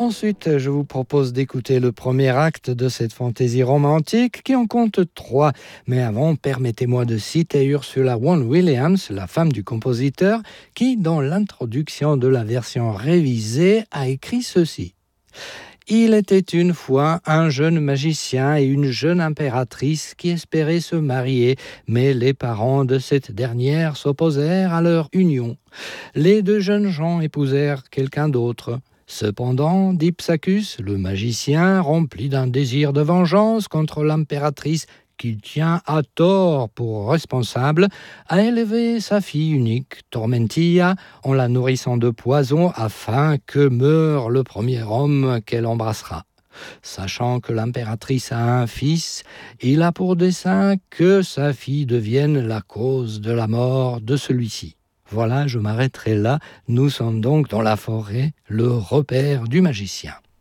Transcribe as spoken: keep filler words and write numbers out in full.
Ensuite, je vous propose d'écouter le premier acte de cette fantaisie romantique qui en compte trois. Mais avant, permettez-moi de citer Ursula Wand Williams, la femme du compositeur, qui, dans l'introduction de la version révisée, a écrit ceci. Il était une fois un jeune magicien et une jeune impératrice qui espéraient se marier, mais les parents de cette dernière s'opposèrent à leur union. Les deux jeunes gens épousèrent quelqu'un d'autre. Cependant, Dipsacus, le magicien, rempli d'un désir de vengeance contre l'impératrice qu'il tient à tort pour responsable, a élevé sa fille unique, Tormentilla, en la nourrissant de poison afin que meure le premier homme qu'elle embrassera. Sachant que l'impératrice a un fils, il a pour dessein que sa fille devienne la cause de la mort de celui-ci. Voilà, je m'arrêterai là. Nous sommes donc dans la forêt, le repère du magicien.